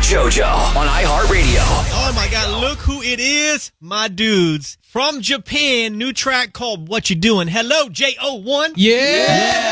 JoJo on iHeartRadio. Oh my God, look who it is. My dudes from Japan. New track called What You Doing. Hello, J01. Yeah.